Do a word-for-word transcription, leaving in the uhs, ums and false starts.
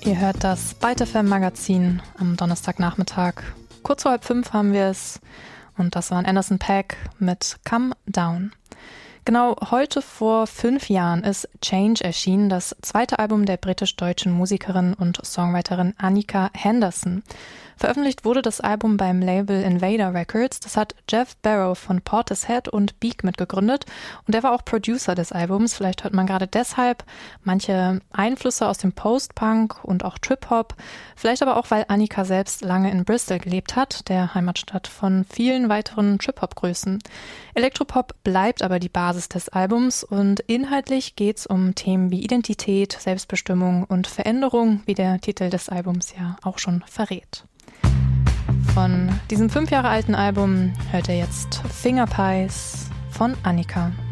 Ihr hört das Byte F M Magazin am Donnerstagnachmittag. Kurz vor halb fünf haben wir es und das war Anderson .Paak mit Come Down. Genau heute vor fünf Jahren ist Change erschienen, das zweite Album der britisch-deutschen Musikerin und Songwriterin Annika Henderson. Veröffentlicht wurde das Album beim Label Invader Records. Das hat Jeff Barrow von Portishead und Beak mitgegründet und er war auch Producer des Albums. Vielleicht hört man gerade deshalb manche Einflüsse aus dem Post-Punk und auch Trip-Hop. Vielleicht aber auch, weil Annika selbst lange in Bristol gelebt hat, der Heimatstadt von vielen weiteren Trip-Hop-Größen. Elektropop bleibt aber die Basis des Albums und inhaltlich geht es um Themen wie Identität, Selbstbestimmung und Veränderung, wie der Titel des Albums ja auch schon verrät. Von diesem fünf Jahre alten Album hört ihr jetzt Finger Pies von Annika.